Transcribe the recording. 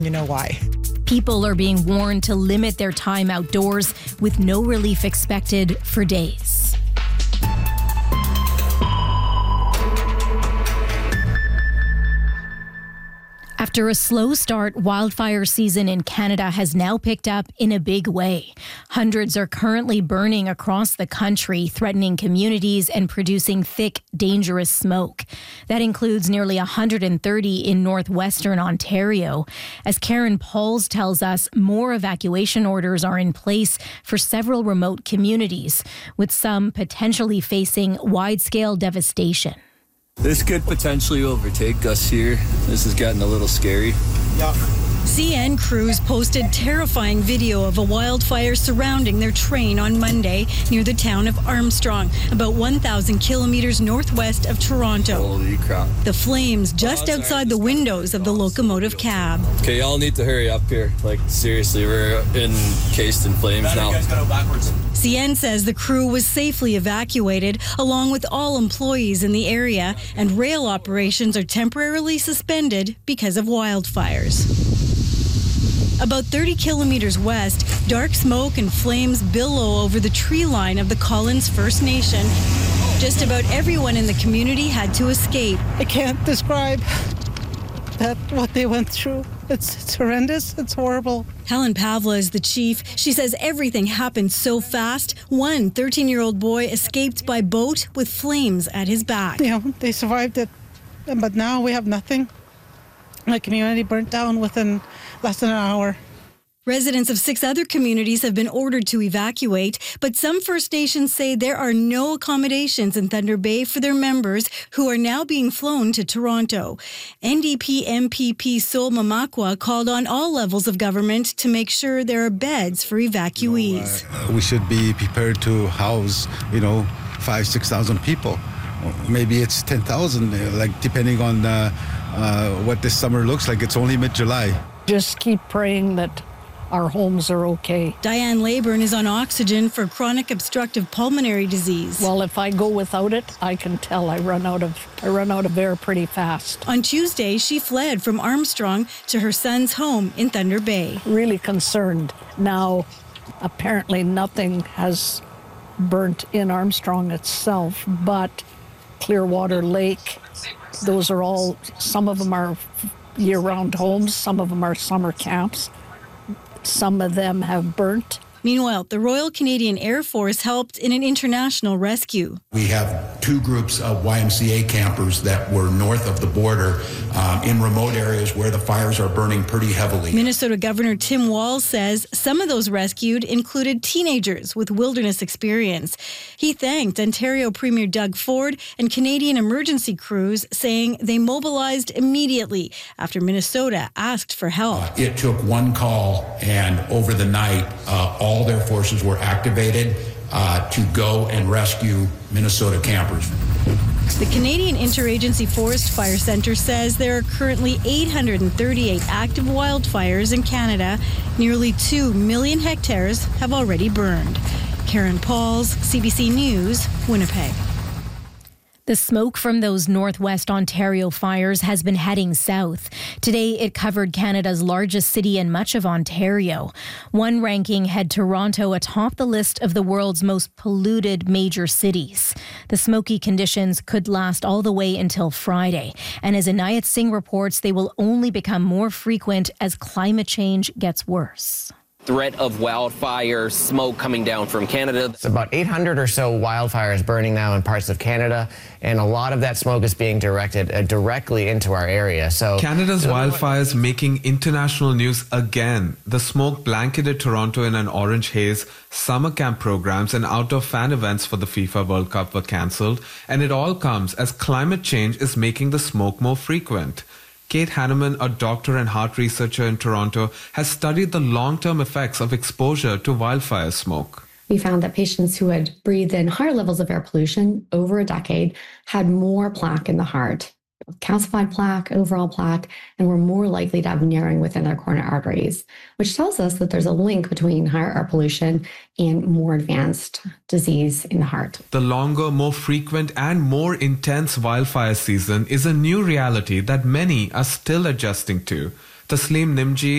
You know why. People are being warned to limit their time outdoors with no relief expected for days. After a slow start, wildfire season in Canada has now picked up in a big way. Hundreds are currently burning across the country, threatening communities and producing thick, dangerous smoke. That includes nearly 130 in northwestern Ontario. As Karen Pauls tells us, more evacuation orders are in place for several remote communities, with some potentially facing wide-scale devastation. This could potentially overtake us here. This is getting a little scary. Yeah. CN crews posted terrifying video of a wildfire surrounding their train on Monday near the town of Armstrong, about 1,000 kilometers northwest of Toronto. Holy crap. The flames just outside the windows of the locomotive cab. Okay, y'all need to hurry up here. Like, seriously, we're encased in flames now. CN says the crew was safely evacuated, along with all employees in the area, and rail operations are temporarily suspended because of wildfires. About 30 kilometers west, dark smoke and flames billow over the tree line of the Collins First Nation. Just about everyone in the community had to escape. I can't describe what they went through. It's horrendous. It's horrible. Helen Pavla is the chief. She says everything happened so fast. One 13-year-old boy escaped by boat with flames at his back. You know, they survived it, but now we have nothing. My community burnt down within less than an hour. Residents of 6 other communities have been ordered to evacuate, but some First Nations say there are no accommodations in Thunder Bay for their members who are now being flown to Toronto. NDP MPP Sol Mamakwa called on all levels of government to make sure there are beds for evacuees. We should be prepared to house, 5,000-6,000 people. Maybe it's 10,000, like depending on what this summer looks like. It's only mid-July. Just keep praying that our homes are okay. Diane Leyburn is on oxygen for chronic obstructive pulmonary disease. Well, if I go without it, I can tell I run out of air pretty fast. On Tuesday, she fled from Armstrong to her son's home in Thunder Bay. Really concerned. Now, apparently nothing has burnt in Armstrong itself, but Clearwater Lake, those are all, some of them are year-round homes, some of them are summer camps. Some of them have burnt. Meanwhile, the Royal Canadian Air Force helped in an international rescue. We have 2 groups of YMCA campers that were north of the border in remote areas where the fires are burning pretty heavily. Minnesota Governor Tim Walz says some of those rescued included teenagers with wilderness experience. He thanked Ontario Premier Doug Ford and Canadian emergency crews, saying they mobilized immediately after Minnesota asked for help. It took one call, and over the night, all their forces were activated to go and rescue Minnesota campers. The Canadian Interagency Forest Fire Centre says there are currently 838 active wildfires in Canada. Nearly 2 million hectares have already burned. Karen Pauls, CBC News, Winnipeg. The smoke from those northwest Ontario fires has been heading south. Today, it covered Canada's largest city and much of Ontario. One ranking had Toronto atop the list of the world's most polluted major cities. The smoky conditions could last all the way until Friday. And as Anayat Singh reports, they will only become more frequent as climate change gets worse. Threat of wildfire smoke coming down from Canada. It's about 800 or so wildfires burning now in parts of Canada, and a lot of that smoke is being directed directly into our area. So Canada's wildfires making international news again. The smoke blanketed Toronto in an orange haze. Summer camp programs and outdoor fan events for the FIFA World Cup were cancelled, and it all comes as climate change is making the smoke more frequent. Kate Hanneman, a doctor and heart researcher in Toronto, has studied the long-term effects of exposure to wildfire smoke. We found that patients who had breathed in higher levels of air pollution over a decade had more plaque in the heart, calcified plaque, overall plaque, and were more likely to have narrowing within their coronary arteries, which tells us that there's a link between higher air pollution and more advanced disease in the heart. The longer, more frequent, and more intense wildfire season is a new reality that many are still adjusting to. Tasleem Nimji